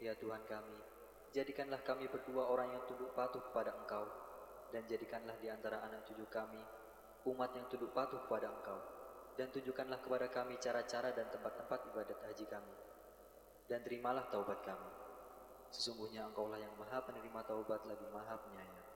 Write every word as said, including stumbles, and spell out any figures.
ya Tuhan kami, jadikanlah kami berdua orang yang tunduk patuh kepada Engkau, dan jadikanlah di antara anak cucu kami umat yang tunduk patuh kepada Engkau, dan tunjukkanlah kepada kami cara-cara dan tempat-tempat ibadat haji kami, dan terimalah taubat kami. Sesungguhnya Engkaulah yang maha penerima taubat lagi maha penyayang.